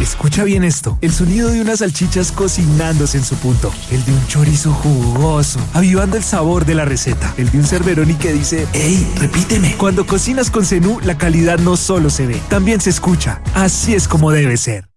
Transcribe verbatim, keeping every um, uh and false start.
Escucha bien esto. El sonido de unas salchichas cocinándose en su punto. El de un chorizo jugoso, avivando el sabor de la receta. El de un Cerberoni que dice, ¡Ey, repíteme! Cuando cocinas con Zenú, la calidad no solo se ve, también se escucha. Así es como debe ser.